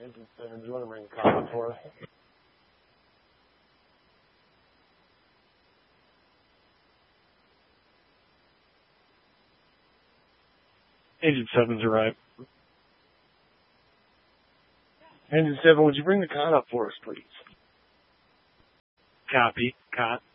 Engine 7, do you want to bring the car up for us? Engine 7's arrived. Engine 7, would you bring the con up for us, please? Copy. Con.